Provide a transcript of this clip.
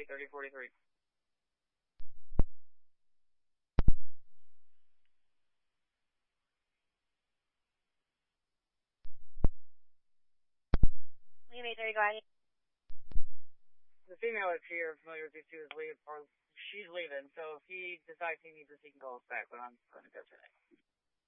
830-43. Liam 830, go ahead. The female, if you're familiar with these two, is leaving, or she's leaving, so if he decides he needs us, he can call us back, but I'm going to go today.